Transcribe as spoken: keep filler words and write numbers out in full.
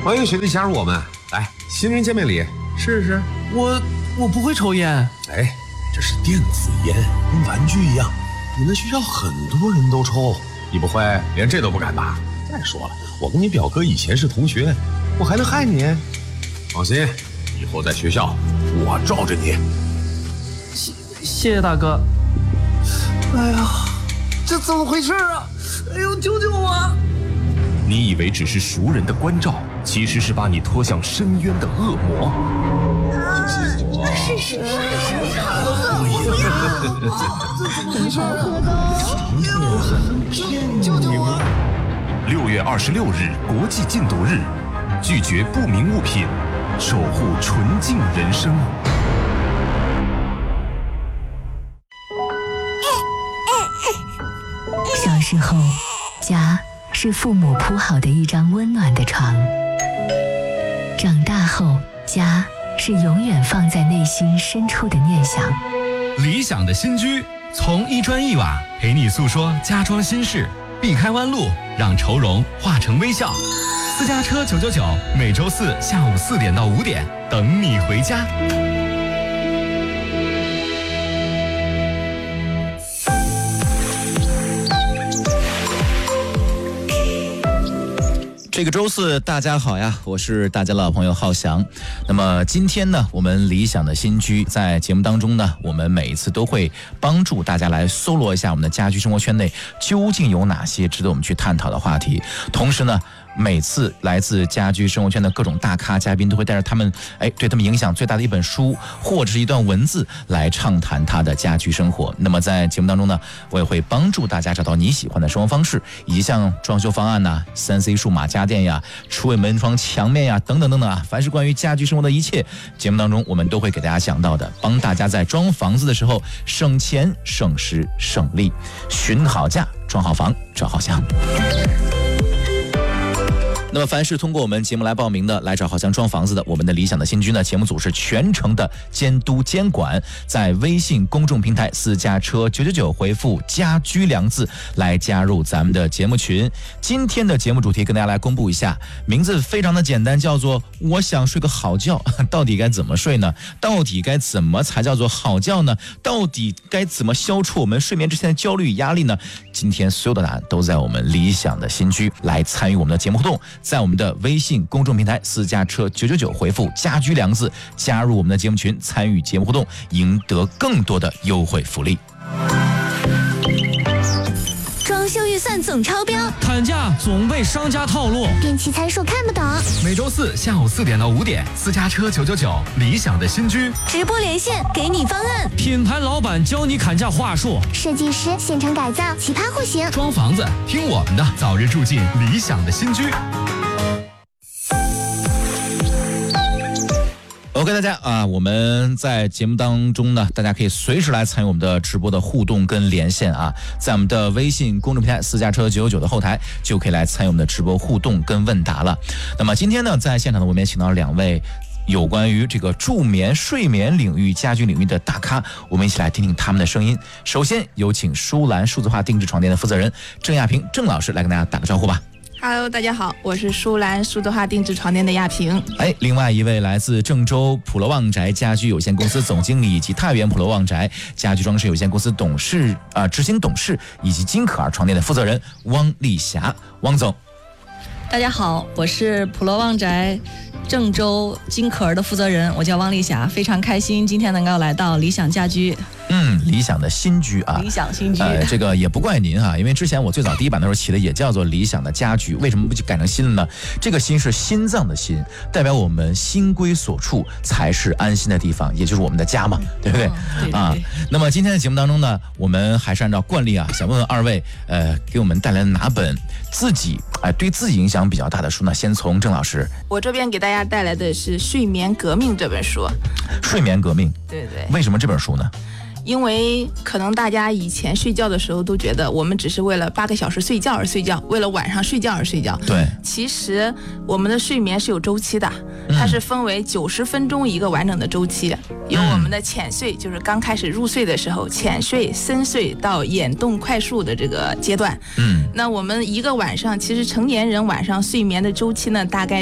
欢迎学弟加入我们，来，新人见面礼，试试。 我我不会抽烟。 哎，这是电子烟，跟玩具一样，你们学校很多人都抽，你不会连这都不敢吧？再说了，我跟你表哥以前是同学，我还能害你？放心，以后在学校我罩着你。 谢谢谢大哥。哎呀，这怎么回事啊？哎呦，救救我！ 你以为只是熟人的关照，其实是把你拖向深渊的恶魔。 是是是是，不要！这怎么回事？救救我！ 六月二十六日，国际禁毒日，拒绝不明物品，守护纯净人生。 小时候，家是父母铺好的一张温暖的床。长大后，家是永远放在内心深处的念想。 理想的新居，从一砖一瓦陪你诉说家装心事，避开弯路，让愁容化成微笑。私家车九九九，每周四下午四点到五点，等你回家。 这个周四大家好呀，我是大家的老朋友浩翔。那么今天呢，我们理想的新居在节目当中呢，我们每一次都会帮助大家来搜罗一下我们的家居生活圈内究竟有哪些值得我们去探讨的话题。同时呢，每次来自家居生活圈的各种大咖嘉宾都会带着他们哎对他们影响最大的一本书或者是一段文字来畅谈他的家居生活。那么在节目当中呢，我也会帮助大家找到你喜欢的生活方式，以及像装修方案呐、三 C 数码家电呀、厨卫门窗墙面呀等等等等啊，凡是关于家居生活的一切，节目当中我们都会给大家讲到的，帮大家在装房子的时候省钱省时省力，寻好价装好房找好香。那么凡是通过我们节目来报名的，来找浩翔装房子的，我们的理想的新居呢，节目组是全程的监督监管，在微信公众平台私家车九九九回复家居两字来加入咱们的节目群。今天的节目主题跟大家来公布一下，名字非常的简单，叫做我想睡个好觉。到底该怎么睡呢？到底该怎么才叫做好觉呢？到底该怎么消除我们睡眠之前的焦虑与压力呢？今天所有的答案都在我们理想的新居。来参与我们的节目互动，在我们的微信公众平台私家车九九九回复家居两个字，加入我们的节目群，参与节目互动，赢得更多的优惠福利。 装修预算总超标， 砍价总被商家套路， 电器参数看不懂。 每周四下午四点到五点，私家车九九九，理想的新居直播连线，给你方案。 品牌老板教你砍价话术， 设计师现场改造，奇葩户型。 装房子听我们的，早日住进理想的新居。 OK， 大家啊，我们在节目当中呢，大家可以随时来参与我们的直播的互动跟连线啊，在我们的微信公众平台私家车九九九的后台就可以来参与我们的直播互动跟问答了。那么今天呢，在现场呢，我们也请到了两位有关于这个助眠、睡眠领域、家居领域的大咖，我们一起来听听他们的声音。首先有请舒兰数字化定制床垫的负责人郑亚萍郑老师来跟大家打个招呼吧。 Hello， 大家好，我是舒兰数字化定制床垫的亚萍。 哎，另外一位来自郑州普罗旺宅家居有限公司总经理以及太原普罗旺宅家居装饰有限公司董事啊、呃、执行董事以及金可儿床垫的负责人汪丽霞，汪总。 大家好，我是普罗旺宅郑州金可儿的负责人，我叫汪丽霞，非常开心今天能够来到理想家居。 嗯，理想的新居啊， 理想新居， 呃，这个也不怪您啊，因为之前我最早第一版的时候起的也叫做理想的家居，为什么不就改成新了呢？这个心是心脏的心，代表我们心归所处才是安心的地方，也就是我们的家嘛，对不对？ 哦、对对对啊，那么今天的节目当中呢，我们还是按照惯例啊，想问问二位，呃，给我们带来的哪本自己哎、呃、对自己影响比较大的书呢？先从郑老师。 我这边给大家带来的是《睡眠革命》这本书。 睡眠革命， 对对。 为什么这本书呢？ 因为可能大家以前睡觉的时候都觉得我们只是为了八个小时睡觉而睡觉，为了晚上睡觉而睡觉。 对， 其实我们的睡眠是有周期的，它是分为九十分钟一个完整的周期，有我们的浅睡，就是刚开始入睡的时候，浅睡、深睡到眼动快速的这个阶段。嗯，那我们一个晚上，其实成年人晚上睡眠的周期呢，大概